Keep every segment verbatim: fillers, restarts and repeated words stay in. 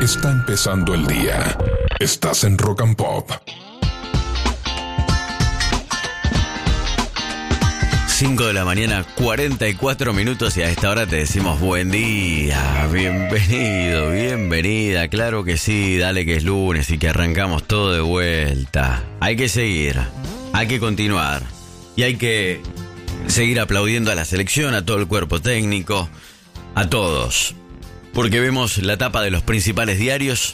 Está empezando el día. Estás en Rock and Pop. cinco de la mañana, cuarenta y cuatro minutos, y a esta hora te decimos buen día, bienvenido, bienvenida, claro que sí, dale que es lunes y que arrancamos todo de vuelta. Hay que seguir, hay que continuar y hay que seguir aplaudiendo a la selección, a todo el cuerpo técnico, a todos, porque vemos la tapa de los principales diarios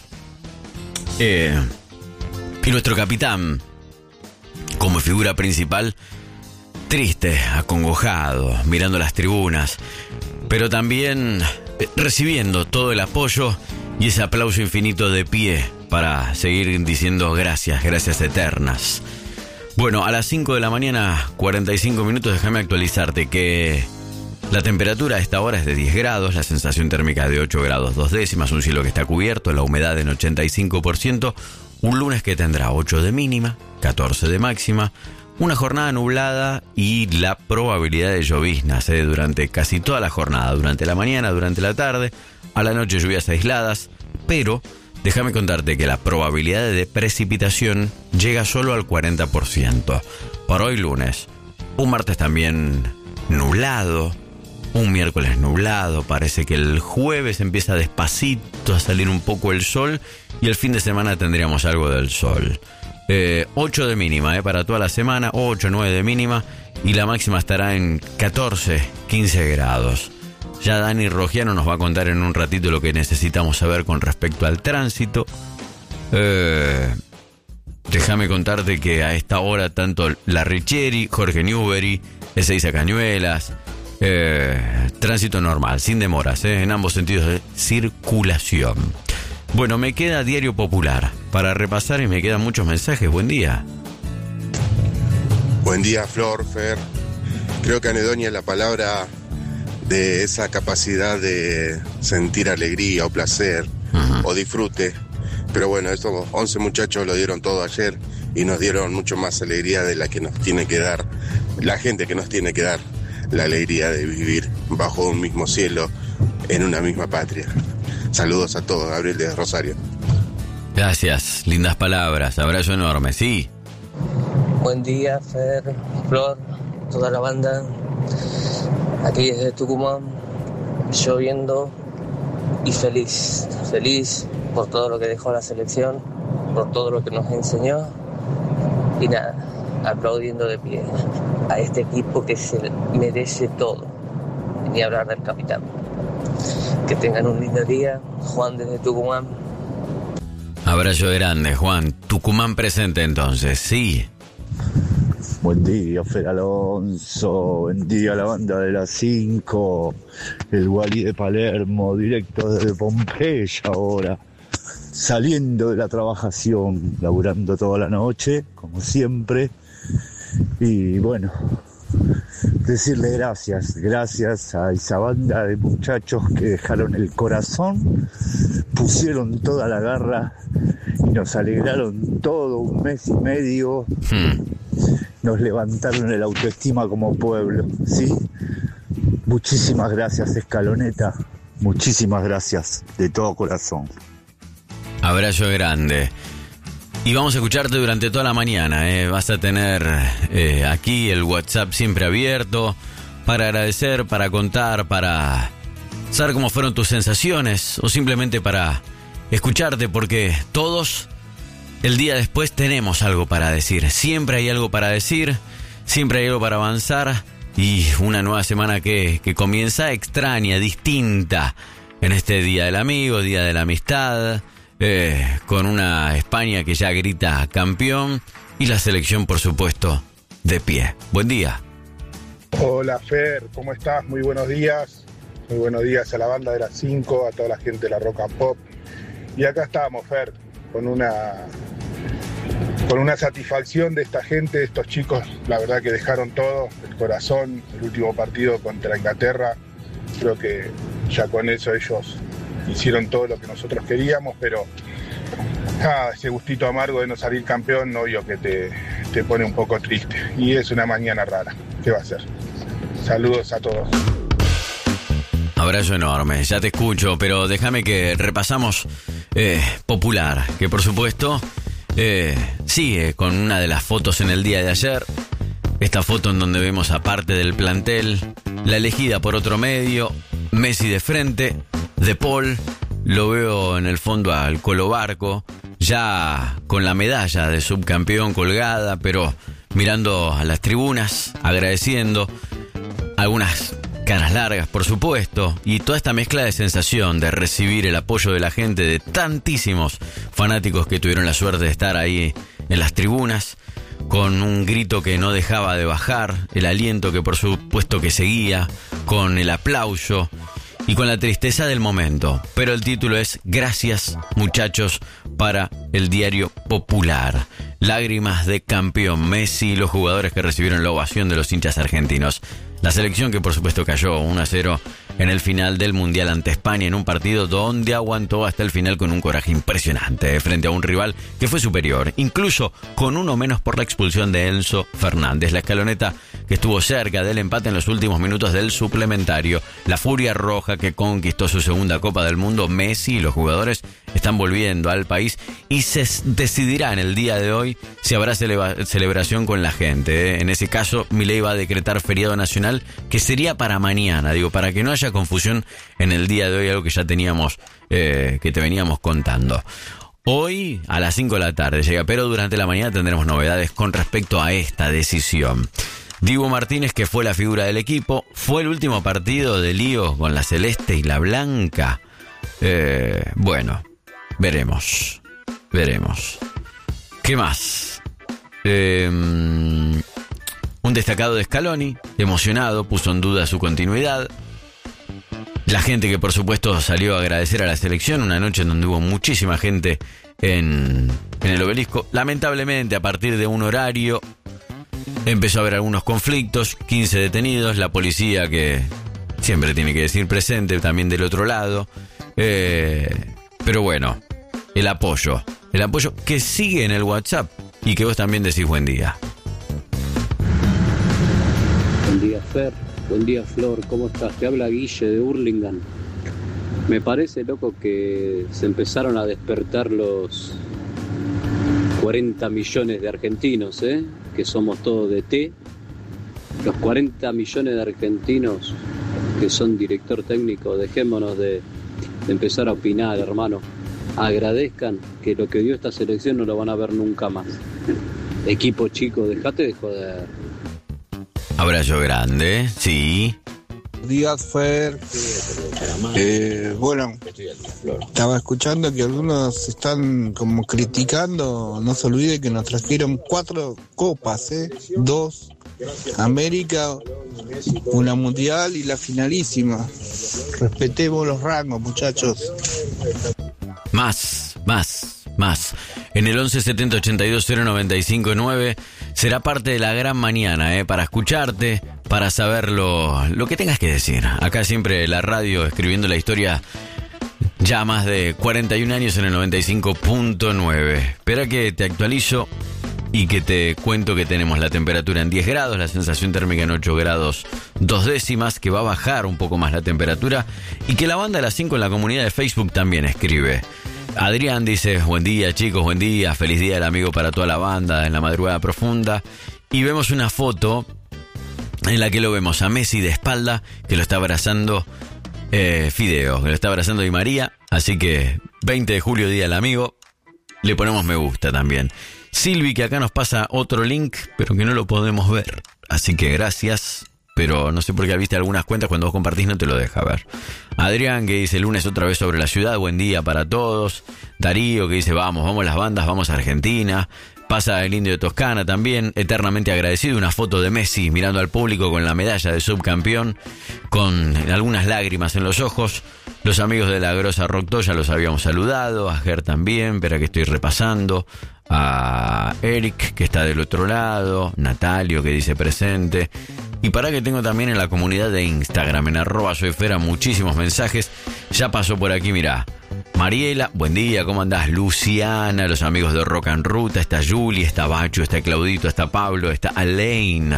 eh, y nuestro capitán como figura principal, triste, acongojado, mirando las tribunas, pero también recibiendo todo el apoyo y ese aplauso infinito de pie para seguir diciendo gracias, gracias eternas. Bueno, a las cinco de la mañana, cuarenta y cinco minutos, déjame actualizarte que la temperatura a esta hora es de diez grados, la sensación térmica de ocho grados dos décimas, un cielo que está cubierto, la humedad en ochenta y cinco por ciento, un lunes que tendrá ocho de mínima, catorce de máxima, una jornada nublada y la probabilidad de lloviznas ¿eh? durante casi toda la jornada, durante la mañana, durante la tarde, a la noche lluvias aisladas, pero déjame contarte que la probabilidad de precipitación llega solo al cuarenta por ciento. Para hoy lunes, un martes también nublado, un miércoles nublado, parece que el jueves empieza despacito a salir un poco el sol y el fin de semana tendríamos algo del sol. Eh, ocho de mínima eh, para toda la semana, ocho, nueve de mínima y la máxima estará en catorce, quince grados. Ya Dani Rogiano nos va a contar en un ratito lo que necesitamos saber con respecto al tránsito. Eh, déjame contarte que a esta hora tanto la Richeri, Jorge Newbery, Ezeiza Cañuelas, eh, tránsito normal, sin demoras, eh, en ambos sentidos de circulación. Bueno, me queda Diario Popular para repasar y me quedan muchos mensajes. Buen día. Buen día, Flor, Fer. Creo que anedonia es la palabra de esa capacidad de sentir alegría o placer uh-huh. o disfrute. Pero bueno, estos once muchachos lo dieron todo ayer y nos dieron mucho más alegría de la que nos tiene que dar la gente que nos tiene que dar la alegría de vivir bajo un mismo cielo en una misma patria. Saludos a todos, Gabriel de Rosario. Gracias, lindas palabras, abrazo enorme, sí. Buen día, Fer, Flor, toda la banda. Aquí desde Tucumán, lloviendo y feliz, feliz por todo lo que dejó la selección, por todo lo que nos enseñó y nada, aplaudiendo de pie a este equipo que se merece todo, ni hablar del capitán. Que tengan un lindo día. Juan desde Tucumán. Abrazo grande, Juan. Tucumán presente entonces, sí. Buen día, Fer Alonso. Buen día, la banda de las cinco. El Wally de Palermo, directo desde Pompeya ahora. Saliendo de la trabajación, laburando toda la noche, como siempre. Y bueno, decirle gracias, gracias a esa banda de muchachos que dejaron el corazón, pusieron toda la garra y nos alegraron todo un mes y medio, hmm. nos levantaron el autoestima como pueblo, ¿sí? Muchísimas gracias, Escaloneta, muchísimas gracias de todo corazón. Abrazo grande. Y vamos a escucharte durante toda la mañana, ¿eh? Vas a tener eh, aquí el WhatsApp siempre abierto para agradecer, para contar, para saber cómo fueron tus sensaciones o simplemente para escucharte, porque todos el día después tenemos algo para decir. Siempre hay algo para decir, siempre hay algo para avanzar y una nueva semana que, que comienza extraña, distinta en este Día del Amigo, Día de la Amistad. Eh, con una España que ya grita campeón y la selección, por supuesto, de pie. Buen día. Hola, Fer, ¿cómo estás? Muy buenos días. Muy buenos días a la banda de las cinco, a toda la gente de la Rock and Pop. Y acá estamos, Fer, con una con una satisfacción de esta gente, de estos chicos, la verdad que dejaron todo, el corazón, el último partido contra Inglaterra. Creo que ya con eso ellos hicieron todo lo que nosotros queríamos, pero ah, ese gustito amargo de no salir campeón, obvio que te, te pone un poco triste. Y es una mañana rara. ¿Qué va a ser? Saludos a todos. Abrazo enorme, ya te escucho, pero déjame que repasamos eh, popular, que por supuesto eh, sigue con una de las fotos en el día de ayer. Esta foto en donde vemos a parte del plantel, la elegida por otro medio, Messi de frente, De Paul, lo veo en el fondo al Colo Barco, ya con la medalla de subcampeón colgada, pero mirando a las tribunas, agradeciendo, algunas caras largas por supuesto, y toda esta mezcla de sensación de recibir el apoyo de la gente, de tantísimos fanáticos que tuvieron la suerte de estar ahí en las tribunas, con un grito que no dejaba de bajar, el aliento que por supuesto que seguía, con el aplauso y con la tristeza del momento. Pero el título es Gracias, muchachos, para el diario Popular. Lágrimas de campeón, Messi y los jugadores que recibieron la ovación de los hinchas argentinos. La selección que por supuesto cayó uno a cero en el final del Mundial ante España, en un partido donde aguantó hasta el final con un coraje impresionante frente a un rival que fue superior, incluso con uno menos por la expulsión de Enzo Fernández. La escaloneta que estuvo cerca del empate en los últimos minutos del suplementario. La furia roja que conquistó su segunda Copa del Mundo. Messi y los jugadores están volviendo al país y se decidirá en el día de hoy si habrá celebra- celebración con la gente, ¿eh? En ese caso, Milei va a decretar feriado nacional, que sería para mañana, digo, para que no haya confusión en el día de hoy, algo que ya teníamos, eh, que te veníamos contando. Hoy a las cinco de la tarde llega, pero durante la mañana tendremos novedades con respecto a esta decisión. Dibu Martínez, que fue la figura del equipo, fue el último partido de lío con la celeste y la blanca. Eh, bueno, veremos, veremos. ¿Qué más? Eh, un destacado de Scaloni, emocionado, puso en duda su continuidad. La gente que por supuesto salió a agradecer a la selección, una noche en donde hubo muchísima gente en, en el Obelisco. Lamentablemente, a partir de un horario empezó a haber algunos conflictos, quince detenidos, la policía que siempre tiene que decir presente también del otro lado. Eh, pero bueno, el apoyo, el apoyo que sigue en el WhatsApp y que vos también decís buen día. Buen día, Fer. Buen día, Flor. ¿Cómo estás? Te habla Guille de Hurlingham. Me parece, loco, que se empezaron a despertar los cuarenta millones de argentinos, ¿eh? Que somos todos de T. Los cuarenta millones de argentinos que son director técnico, dejémonos de, de empezar a opinar, hermano. Agradezcan que lo que dio esta selección no lo van a ver nunca más. Equipo chico, dejate de joder. Abrazo grande, sí. Buenos días, Fer. Eh, bueno, estaba escuchando que algunos están como criticando. No se olvide que nos trajeron cuatro copas, ¿eh? Dos América, una mundial y la finalísima. Respetemos los rangos, muchachos. Más, más, más. En el once setenta ochenta y dos cero noventa y cinco nueve será parte de la gran mañana, ¿eh? Para escucharte, para saber lo, lo que tengas que decir. Acá siempre la radio escribiendo la historia, ya más de cuarenta y un años en el noventa y cinco punto nueve. Espera que te actualizo y que te cuento que tenemos la temperatura en diez grados, la sensación térmica en ocho grados dos décimas, que va a bajar un poco más la temperatura y que la banda de las cinco en la comunidad de Facebook también escribe. Adrián dice, buen día chicos, buen día, feliz día del amigo para toda la banda en la madrugada profunda. Y vemos una foto en la que lo vemos a Messi de espalda, que lo está abrazando eh, Fideo, que lo está abrazando Di María. Así que veinte de julio, día del amigo, le ponemos me gusta también. Silvi, que acá nos pasa otro link, pero que no lo podemos ver. Así que gracias. Pero no sé por qué viste algunas cuentas, cuando vos compartís no te lo deja ver. Adrián, que dice lunes otra vez sobre la ciudad, buen día para todos. Darío, que dice vamos, vamos las bandas, vamos a Argentina. Pasa el Indio de Toscana también, eternamente agradecido. Una foto de Messi mirando al público con la medalla de subcampeón, con algunas lágrimas en los ojos. Los amigos de la Grosa Rock ya los habíamos saludado, a Ger también, pero que estoy repasando. A Eric, que está del otro lado, Natalio, que dice presente. Y para que tengo también en la comunidad de Instagram, en arroba soyfera, muchísimos mensajes. Ya pasó por aquí, mirá. Mariela, buen día, ¿cómo andás? Luciana, los amigos de Rock and Ruta, está Julie, está Bacho, está Claudito, está Pablo, está Alain.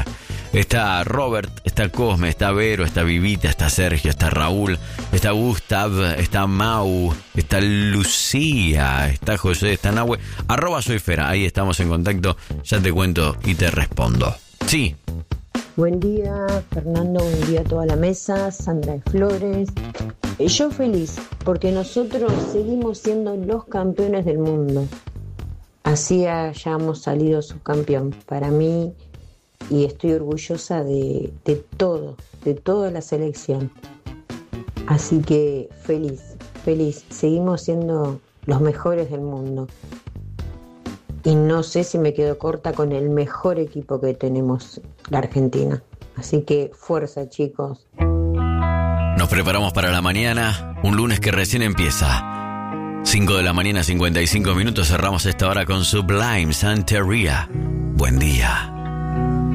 Está Robert, está Cosme, está Vero, está Vivita, está Sergio, está Raúl, está Gustav, está Mau, está Lucía, está José, está Nahue. Arroba soy Fera, ahí estamos en contacto. Ya te cuento y te respondo. Sí. Buen día, Fernando, buen día a toda la mesa, Sandra de Flores. Yo feliz, porque nosotros seguimos siendo los campeones del mundo. Así hayamos salido subcampeón. Para mí, y estoy orgullosa de, de todo, de toda la selección. Así que feliz, feliz. Seguimos siendo los mejores del mundo. Y no sé si me quedo corta con el mejor equipo que tenemos, la Argentina. Así que fuerza, chicos. Nos preparamos para la mañana, un lunes que recién empieza. cinco de la mañana, cincuenta y cinco minutos. Cerramos esta hora con Sublime Santeria. Buen día.